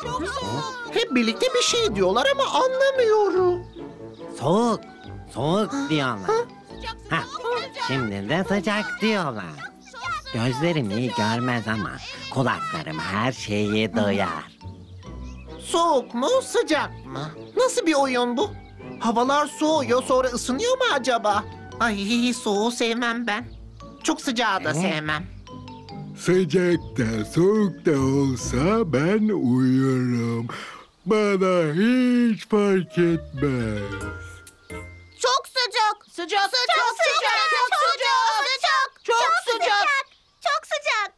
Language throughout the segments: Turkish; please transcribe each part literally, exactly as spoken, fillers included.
Hep birlikte bir şey diyorlar ama anlamıyorum. Soğuk, soğuk diyorlar. Hah, şimdi de sıcak diyorlar. Gözlerim iyi görmez ama kulaklarım her şeyi duyar. Soğuk mu, sıcak mı? Nasıl bir oyun bu? Havalar soğuyor, sonra ısınıyor mu acaba? Ay, soğuğu sevmem ben. Çok sıcağı da sevmem. Sıcak da soğuk da olsa ben uyurum. Bana hiç fark etmez. Çok sıcak. Sıcak, Sıcak, çok sıcak, çok sıcak, sıcak, çok sıcak. çok sıcak.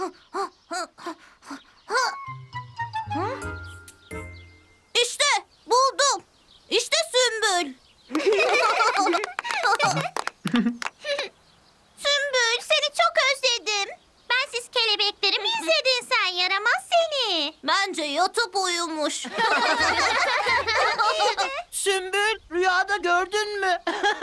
İşte buldum. İşte Sümbül. Sümbül, seni çok özledim. Ben siz kelebekleri mi izledin sen yaramaz seni? Bence yatıp uyumuş. Sümbül, rüyada gördün mü?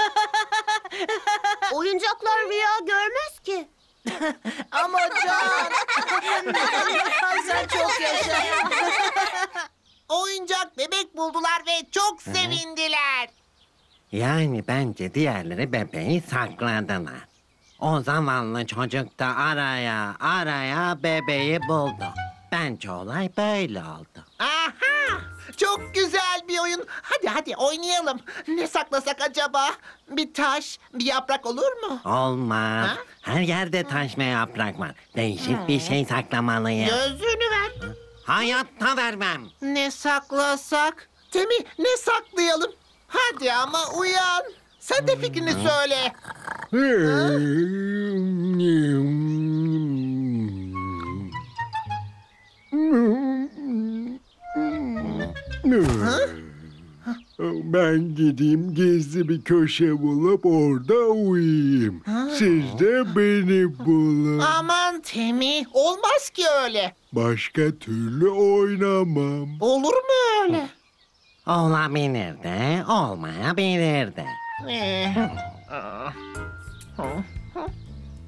Oyuncaklar rüya görmez ki. Ama Can. Sen çok yaşa. Oyuncak bebek buldular ve çok sevindiler. Yani bence diğerleri bebeği sakladılar. O zavallı çocuk da araya araya bebeği buldu. Bence olay böyle oldu. Aha! Çok güzel bir oyun. Hadi hadi oynayalım. Ne saklasak acaba? Bir taş, bir yaprak olur mu? Olmaz. Ha? Her yerde taş ve yaprak var. Değişik bir şey saklamalıyım. Gözlüğünü ver. Hayatta vermem. Ne saklasak? Temi, ne saklayalım? Hadi ama uyan. Sen de fikrini söyle. Ben gideyim gizli bir köşe bulup orada uyuyayım. Siz de beni bulun. Aman Temi, olmaz ki öyle. Başka türlü oynamam. Olur mu öyle? Olabilir de olmayabilir de. Ee, ah, ah.